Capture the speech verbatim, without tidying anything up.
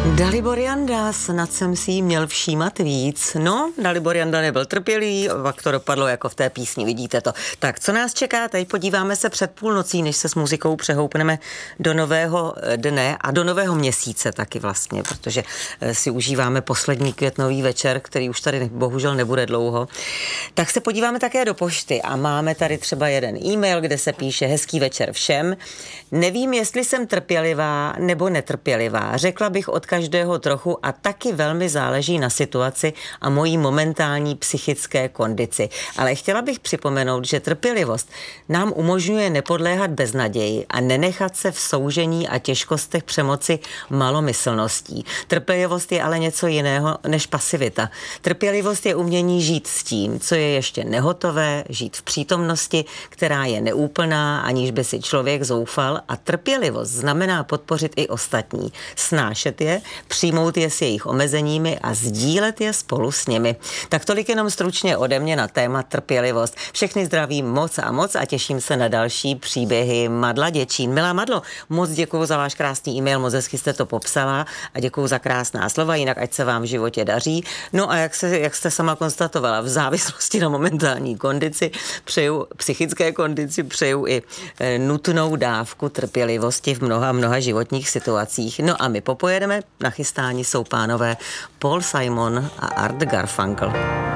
Dalibor Janda, snad jsem si jí měl všímat víc. No, Dalibor Janda nebyl trpělivý, pak to dopadlo jako v té písni, vidíte to. Tak, co nás čeká? Teď podíváme se před půlnocí, než se s muzikou přehoupneme do nového dne a do nového měsíce taky vlastně, protože si užíváme poslední květnový večer, který už tady bohužel nebude dlouho. Tak se podíváme také do pošty a máme tady třeba jeden e-mail, kde se píše: hezký večer všem. Nevím, jestli jsem trpělivá nebo netrpělivá. Řekla bych od každého trochu a taky velmi záleží na situaci a mojí momentální psychické kondici. Ale chtěla bych připomenout, že trpělivost nám umožňuje nepodléhat beznaději a nenechat se v soužení a těžkostech přemoci malomyslností. Trpělivost je ale něco jiného než pasivita. Trpělivost je umění žít s tím, co je ještě nehotové, žít v přítomnosti, která je neúplná, aniž by si člověk zoufal, a trpělivost znamená podpořit i ostatní, snášet je, přijmout je s jejich omezeními a sdílet je spolu s nimi. Tak tolik jenom stručně ode mě na téma trpělivost. Všechny zdravím moc a moc a těším se na další příběhy. Madla Děčín. Milá Madlo, moc děkuju za váš krásný e-mail, moc hezky jste to popsala a děkuju za krásná slova, jinak ať se vám v životě daří. No a jak, se, jak jste sama konstatovala, v závislosti na momentální kondici, přeju, psychické kondici, přeju i e, nutnou dávku trpělivosti v mnoha, mnoha životních situacích. No a my popojedeme. Na chystání jsou pánové Paul Simon a Art Garfunkel.